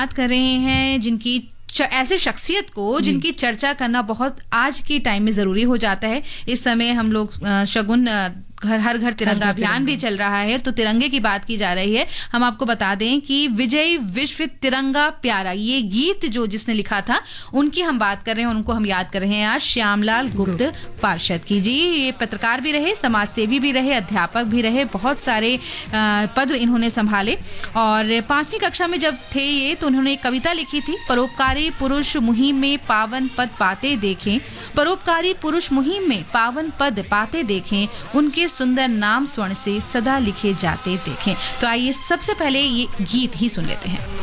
बात कर रहे हैं जिनकी ऐसे शख्सियत को जिनकी चर्चा करना बहुत आज के टाइम में ज़रूरी हो जाता है। इस समय हम लोग शगुन हर घर तिरंगा अभियान भी चल रहा है, तो तिरंगे की बात की जा रही है। हम आपको बता दें कि विजय विश्व तिरंगा प्यारा, ये गीत जो जिसने लिखा था उनकी हम बात कर रहे हैं, उनको हम याद कर रहे हैं आज, श्यामलाल गुप्त पार्षद की जी। ये पत्रकार भी रहे, समाज सेवी भी रहे, अध्यापक भी रहे, बहुत सारे पद इन्होंने संभाले। और 5वीं कक्षा में जब थे ये, तो उन्होंने एक कविता लिखी थी, परोपकारी पुरुष मुहिम में पावन पद पाते देखें, परोपकारी पुरुष मुहिम में पावन पद पाते देखें, उनके सुंदर नाम स्वर्ण से सदा लिखे जाते देखें। तो आइए सबसे पहले ये गीत ही सुन लेते हैं।